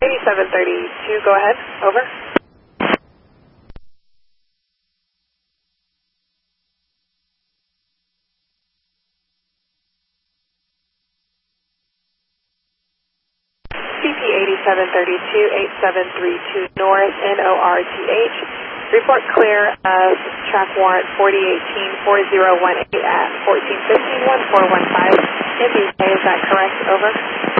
8732, go ahead. Over. CP 8732, 8732 North, NORTH. Report clear of track warrant 4018-4018 at 1415-1415 in the UK. Is that correct? Over.